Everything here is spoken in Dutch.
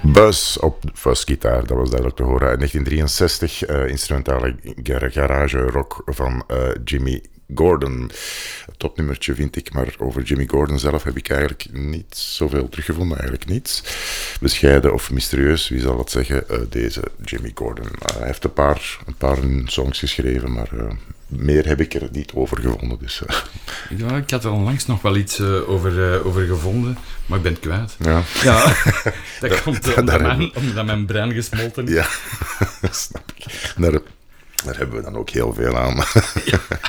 Buzz op Fuzz-gitaar, dat was duidelijk te horen. In 1963, instrumentale garage rock van Jimmy Gordon. Het topnummertje vind ik, maar over Jimmy Gordon zelf heb ik eigenlijk niet zoveel teruggevonden, eigenlijk niets. Bescheiden of mysterieus, wie zal het zeggen, deze Jimmy Gordon. Hij heeft een paar songs geschreven, maar meer heb ik er niet over gevonden. Dus, Ja, ik had er onlangs nog wel iets over gevonden, maar ik ben het kwijt. Ja. Dat komt omdat mijn brein gesmolten is. Ja, snap ik. Daar hebben we dan ook heel veel aan.